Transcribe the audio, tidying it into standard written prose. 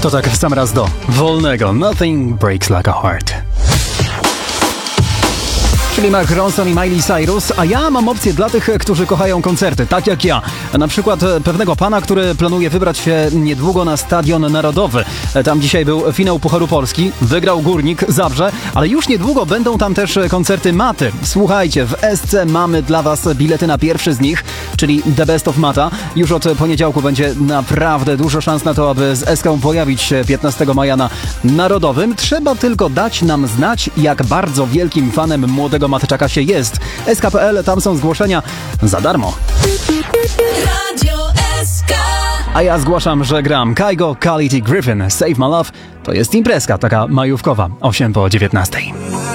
To tak w sam raz do wolnego. Nothing breaks like a heart. Czyli Mark Ronson i Miley Cyrus, a ja mam opcję dla tych, którzy kochają koncerty, tak jak ja. Na przykład pewnego pana, który planuje wybrać się niedługo na Stadion Narodowy. Tam dzisiaj był finał Pucharu Polski, wygrał Górnik Zabrze, ale już niedługo będą tam też koncerty Maty. Słuchajcie, w SC mamy dla was bilety na pierwszy z nich, czyli The Best of Mata. Już od poniedziałku będzie naprawdę dużo szans na to, aby z SK pojawić się 15 maja na Narodowym. Trzeba tylko dać nam znać, jak bardzo wielkim fanem młodego Matyczaka się jest. SK.pl, tam są zgłoszenia za darmo. Radio SK. A ja zgłaszam, że gram Kygo, Khalid i Griffin. Save My Love to jest imprezka taka majówkowa, 8 po 19.